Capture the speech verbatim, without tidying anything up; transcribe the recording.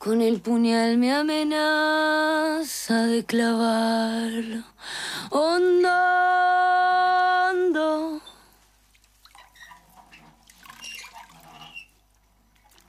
Con el puñal me amenaza de clavarlo hondo